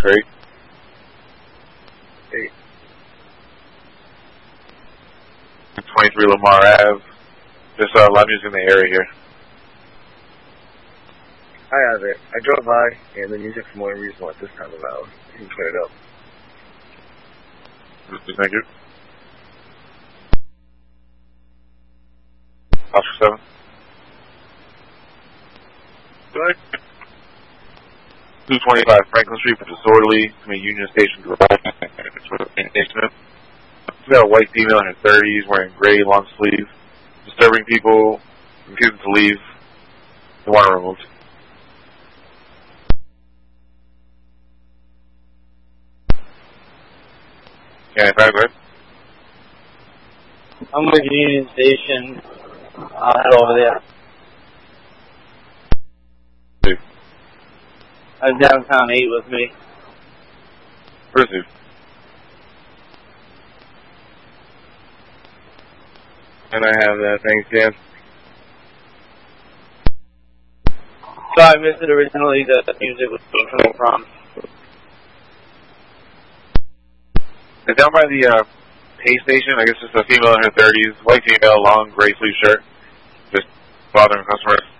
Great. Hey. 23 Lamar Ave. Just a lot of music in the area here. I have it. I drove by, and the music's more reasonable at this time of hour. You can turn it up. Thank you. Officer 7. Good. 225 Franklin Street for disorderly between Union Station Garage and Station. We got a white female in her 30s wearing gray long sleeve, disturbing people, refusing to leave. They want her removed. Okay, go ahead. I'm with Union Station. I'll head over there. Downtown 8 with me. Receive. And I have that. Thanks, Dan. So I missed it originally. The music was coming from. And down by the pay station, I guess it's a female in her 30s, white female, long gray sleeve shirt, just bothering customers.